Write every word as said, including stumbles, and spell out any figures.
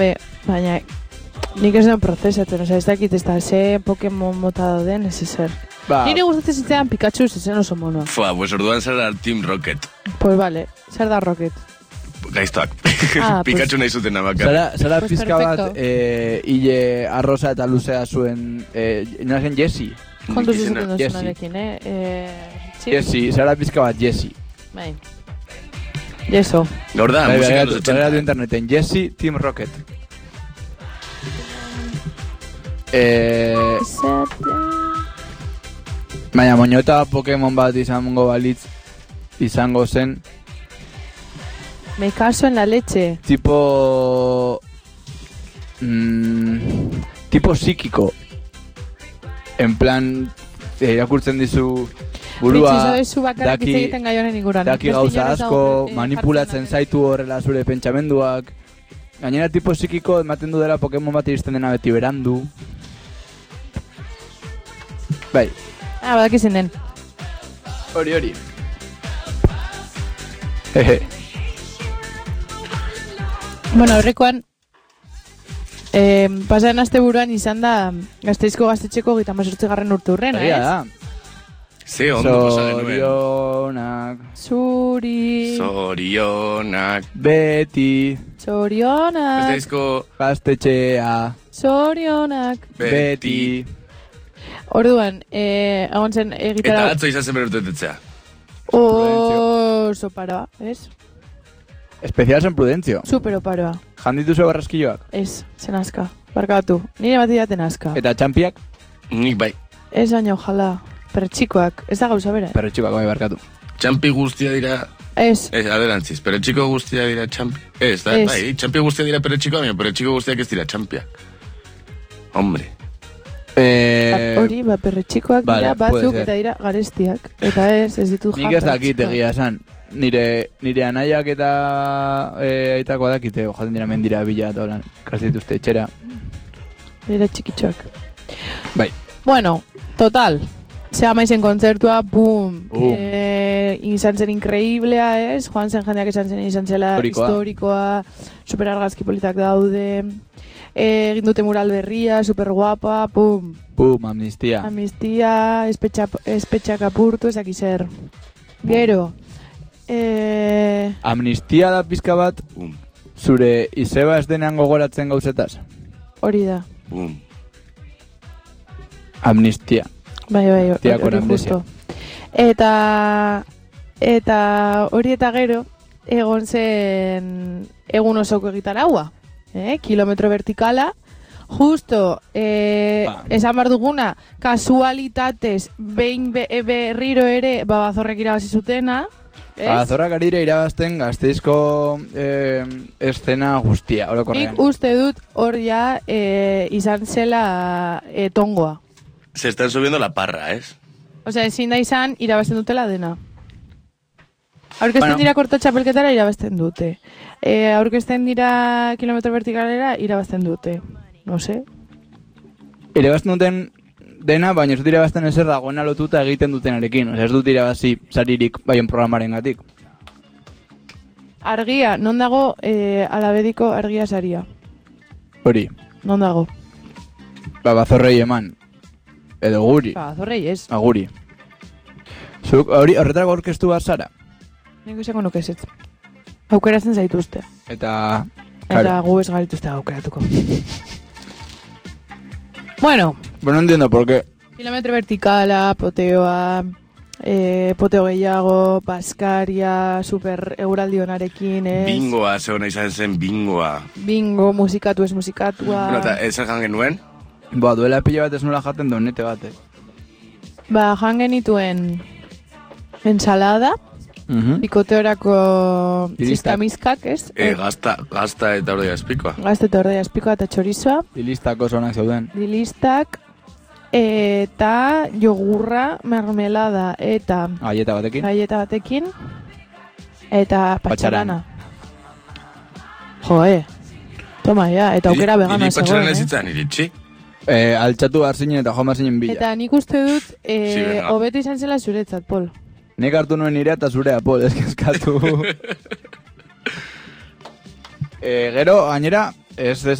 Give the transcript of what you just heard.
Be, baina, nik ez den prozesatzen, oza, ez dakit ez da, ze Pokemon mota dauden, ez ezer. Ba. Nire gustatzen zitzean Pikachu zezen oso monoa. Fua, pues orduan zer da Team Rocket. Pues vale, zer da Rocket? Gaiztoak. Ah, Pikachu pues... nahi zuten abakar. Zara, zara Pues pizka bat, perfecto. eh, hile arroza eta luzea zuen, eh, nola zen Jessie. Kontu Nik izena. zuzuten Jessie. duzunarekin, eh? eh txip. Jessie, zara pizka bat Jessie. Bai. Yeso. Gaur da, Bai, musika begiratu- los begiratu ochenta. interneten, Jessie Team Rocket. Eh, baina moñota Pokemon bat izango balitz, izango zen, Me caso en la leche. tipo... Mm, tipo psíquico. En plan, eh, irakurtzen dizu burua, Bitxi, sabes, zu bakarrik daki- hitz egiten gai honen inguruan. daki Beste gauza inor ez asko, dago, eh, manipulatzen jartzen zaitu horrela zure pentsamenduak. Gainera tipo psikiko ematen du dela Pokemon bat iristen dena beti berandu. Bai, Ah, badak izin den. hori hori. Hehe. Bueno, horrekoan, eh, pasaren aste buruan izan da Gasteizko gaztetxeko gita mazortzigarren urte hurrena, Egia ez? da. Ze ondo pasa genuen. Zorionak, Zuri, Zorionak. beti, zorionak, Gasteizko gaztetxea, zorionak. beti. Orduan, eh, egon zen Eta egitara... atzo izan zen berurtetetzea. Oso paroa, ez? Especial zen Prudentzio. Super oparoa. Janditu zuen barraskilloak. Ez, zen aska. Barkatu. Nire bat idaten aska. Eta txampiak, Nik bai. Ez baino, jala. Pertxikoak. Ez da gauza bera. perretxikoak bai barkatu. Txampi guztia dira... Ez. Ez, aderantziz, pero txiko guztia dira txampi. Ez, da, Ez. bai, txampi guztia dira pero txiko, baina pero txiko guztiak ez dira txampiak. Hombre. Eh, Hori, ba, perretxikoak vale, dira puede batzuk ser. eta dira garestiak. Eta ez, ez ditu nik ez dakit egia esan. Nire, nire anaiak eta e, aitakoa dakite, jaten dira mendira bila eta holan, kasituzte etxera. Dira txikitxoak. Bai. Bueno, total. Se amaizen kontzertua, bum. Uh. Eh, izan zen increiblea, ez? Joan zen jendeak esan zen izan zela Historikoa. historikoa, super argazki politak daude. Eh, egin dute mural berria, super guapa, pum. Pum, amnistia. Amnistia, espetxa, espetxak apurtu, ezak zer. Gero, eh, Amnistia da pizka bat, Bum, zure izeba ez denean gogoratzen gauzetaz. hori da. bum. Amnistia. Bai, bai, hori, Tiako hori amnesia. justo. Eta, eta hori eta gero, egon zen egun osoko egitaraua. Eh? Kilometro vertikala. Justo, eh, Ba. esan behar duguna, kasualitatez, behin be, berriro ere, babazorrek irabazi zutena. Ez? Azorrak ari dira irabazten Gasteizko eh, eszena guztia, orokorrean. Nik uste dut hor ja eh, izan zela eh, tongoa. Se están subiendo la parra, ¿es? Osea, ezin da izan irabazten dutela dena. Aurkezten Bueno. dira korta txapelketara irabazten dute. E, aurkezten dira kilometro vertikalera irabazten dute. No sé. Irabazten duten dena, baina ez dut irabazten ezer dagoena lotuta egiten dutenarekin. Osea, ez dut irabazi saririk baien programaren gatik. Argia, non dago e, alabediko argia saria? Hori, Non dago? ba, bazorrei eman. Edo guri, Ba, zorrei ez. aguri. Zuk, hori, horretarako orkestu bat zara. Nik izango nuke ez. Aukeratzen zaituzte. Eta, Eta claro. gu ez garituzte aukeratuko. Bueno, Bueno, no entiendo por qué. kilometro vertikala, poteoa, eh, poteo gehiago, baskaria, super euraldi honarekin, ez? Bingoa, zegoen izan zen bingoa. Bingo, musikatu ez musikatua. Bueno, eta ez jan genuen? Ba, duela pila bat ez nola jaten donete bat, eh? Ba, jan genituen ensalada, Mhm. bikoteorako Iristak. zizkamizkak, ez? E, gazta, gazta eta hori azpikoa. Gazte eta ordea espikoa eta txorizoa, Pilistako zonak zeuden. dilistak, eta jogurra, mermelada eta Galleta batekin. galleta batekin, eta Patxarana. patxarana. Joe, toma ya, eta aukera vegana Niri patxaran zegoen, ez eh? zitzan iritsi. Eh, altxatu behar zinen eta joan behar zinen bila. Eta nik uste dut, Sí, eh, venga. hobeto izan zela zuretzat, Pol. Nik hartu nuen nire eta zurea, Pol, eskazkatu. eh, gero, gainera, ez